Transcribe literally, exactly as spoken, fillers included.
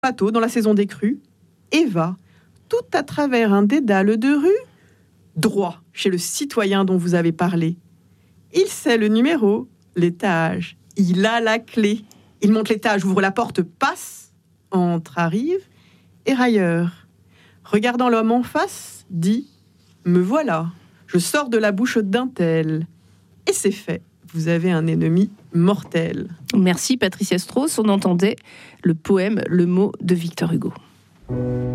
Plateau dans la saison des crues et va, tout à travers un dédale de rue, droit chez le citoyen dont vous avez parlé. Il sait le numéro, l'étage, il a la clé. Il monte l'étage, ouvre la porte, passe, entre, arrive et railleur. Regardant l'homme en face, dit « Me voilà, je sors de la bouche d'un tel. » Et c'est fait. Vous avez un ennemi mortel. Merci Patricia Strauss. On entendait le poème Le mot de Victor Hugo.